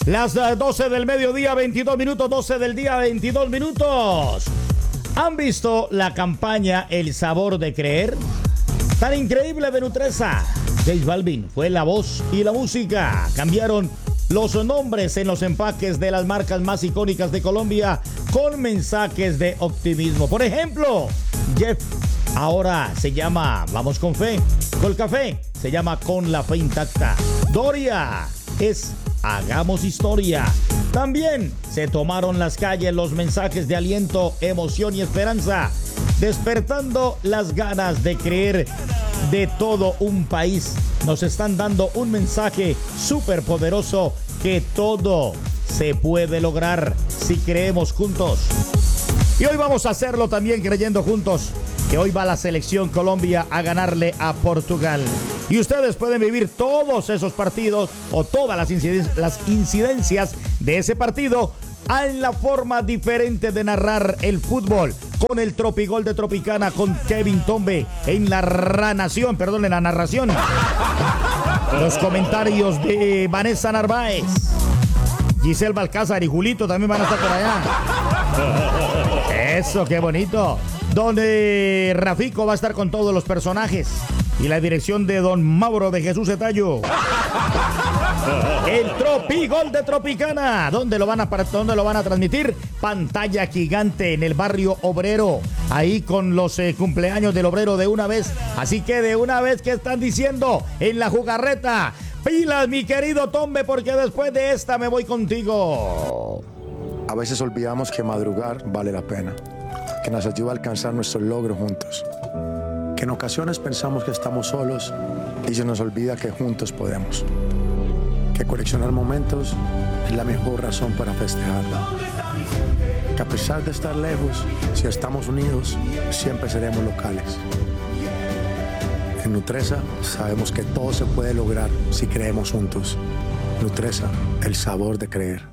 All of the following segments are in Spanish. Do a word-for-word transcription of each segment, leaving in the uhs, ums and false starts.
Las doce del mediodía, veintidós minutos, doce del día, veintidós minutos. ¿Han visto la campaña El Sabor de Creer? Tan increíble de Nutresa. J Balvin fue la voz y la música. Cambiaron los nombres en los empaques de las marcas más icónicas de Colombia con mensajes de optimismo. Por ejemplo, Jeff ahora se llama Vamos con Fe. Colcafé se llama Con la Fe Intacta. Doria es Hagamos Historia. También se tomaron las calles los mensajes de aliento, emoción y esperanza, despertando las ganas de creer de todo un país. Nos están dando un mensaje súper poderoso que todo se puede lograr si creemos juntos. Y hoy vamos a hacerlo también creyendo juntos, que hoy va la selección Colombia a ganarle a Portugal. Y ustedes pueden vivir todos esos partidos o todas las incidencias, las incidencias de ese partido en la forma diferente de narrar el fútbol. Con el Tropigol de Tropicana, con Kevin Tombe en la narración, perdón, en la narración. Los comentarios de Vanessa Narváez, Giselle Balcázar y Julito también van a estar por allá. Eso, qué bonito. Donde Rafico va a estar con todos los personajes. Y la dirección de don Mauro de Jesús Etayo. El Tropigol de Tropicana. ¿Dónde lo van a, dónde lo van a transmitir? Pantalla gigante en el barrio obrero. Ahí con los eh, cumpleaños del obrero de una vez. Así que de una vez, ¿qué están diciendo en la jugarreta? Pilas, mi querido Tombe, porque después de esta me voy contigo. A veces olvidamos que madrugar vale la pena, que nos ayuda a alcanzar nuestros logros juntos, que en ocasiones pensamos que estamos solos y se nos olvida que juntos podemos, que coleccionar momentos es la mejor razón para festejar, que a pesar de estar lejos, si estamos unidos, siempre seremos locales. En Nutresa sabemos que todo se puede lograr si creemos juntos. Nutresa, el sabor de creer.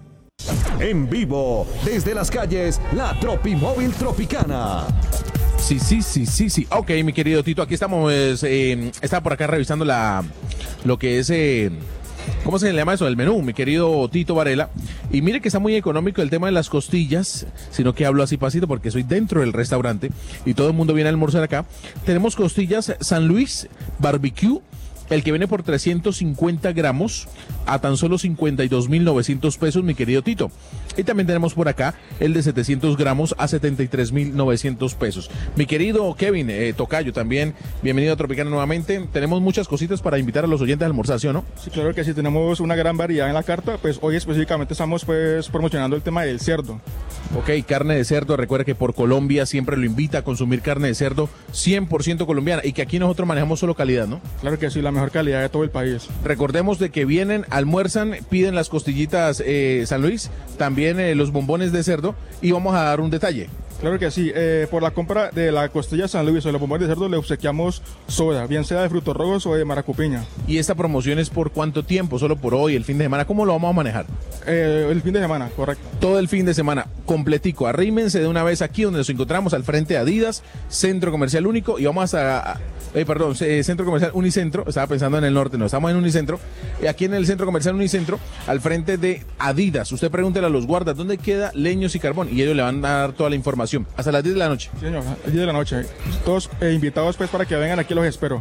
En vivo, desde las calles, la Tropimóvil Tropicana. Sí, sí, sí, sí, sí. Ok, mi querido Tito, aquí estamos, eh, está por acá revisando la, lo que es, eh, ¿cómo se le llama eso? El menú, mi querido Tito Varela. Y mire que está muy económico el tema de las costillas, sino que hablo así pasito porque soy dentro del restaurante y todo el mundo viene a almorzar acá. Tenemos costillas San Luis Barbecue, el que viene por trescientos cincuenta gramos a tan solo cincuenta y dos mil novecientos pesos, mi querido Tito. Y también tenemos por acá el de setecientos gramos a setenta y tres mil novecientos pesos. Mi querido Kevin, eh, Tocayo, también, bienvenido a Tropicana nuevamente. Tenemos muchas cositas para invitar a los oyentes a almorzar, ¿sí o no? Sí, claro que sí, tenemos una gran variedad en la carta. Pues hoy específicamente estamos pues promocionando el tema del cerdo. Ok, carne de cerdo, recuerda que por Colombia siempre lo invita a consumir carne de cerdo cien por ciento colombiana y que aquí nosotros manejamos solo calidad, ¿no? Claro que sí, la mejor calidad de todo el país. Recordemos de que vienen, almuerzan, piden las costillitas eh, San Luis, también eh, los bombones de cerdo y vamos a dar un detalle. Claro que sí, eh, por la compra de la costilla San Luis o de los bombones de cerdo le obsequiamos soda, bien sea de frutos rojos o de maracupiña. ¿Y esta promoción es por cuánto tiempo? ¿Solo por hoy, el fin de semana? ¿Cómo lo vamos a manejar? Eh, el fin de semana, correcto. Todo el fin de semana, completico. Arrímense de una vez aquí donde nos encontramos al frente de Adidas, Centro Comercial Único, y vamos a... a eh, perdón, eh, Centro Comercial Unicentro, estaba pensando en el norte, no, estamos en Unicentro, y aquí en el Centro Comercial Unicentro, al frente de Adidas. Usted pregúntele a los guardas dónde queda Leños y Carbón, y ellos le van a dar toda la información. Hasta las diez de la noche. Sí, señor, a las diez de la noche. Todos eh, invitados pues para que vengan aquí, los espero.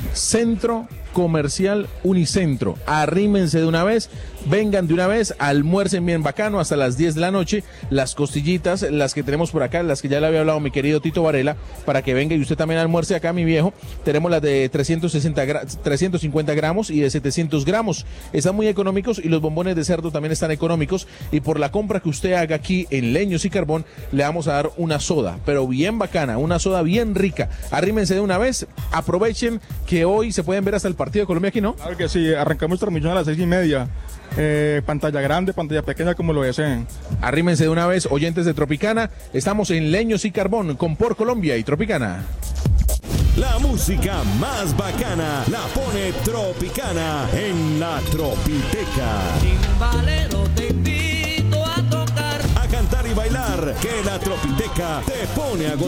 Centro Comercial Unicentro. Arrímense de una vez, vengan de una vez, almuercen bien bacano hasta las diez de la noche. Las costillitas, las que tenemos por acá, las que ya le había hablado mi querido Tito Varela, para que venga y usted también almuerce acá, mi viejo. Tenemos las de trescientos sesenta, trescientos cincuenta gramos y de setecientos gramos. Están muy económicos y los bombones de cerdo también están económicos. Y por la compra que usted haga aquí en Leños y Carbón, le vamos a dar una soda, pero bien bacana, una soda bien rica. Arrímense de una vez, aprovechen que hoy se pueden ver hasta el partido de Colombia aquí, ¿no? Claro que sí, arrancamos transmisión a las seis y media. Eh, pantalla grande, pantalla pequeña, como lo deseen. Arrímense de una vez, oyentes de Tropicana. Estamos en Leños y Carbón con Por Colombia y Tropicana. La música más bacana la pone Tropicana en la Tropiteca. Timbalero, te invito a tocar, A cantar y bailar, que la Tropiteca te pone a gozar.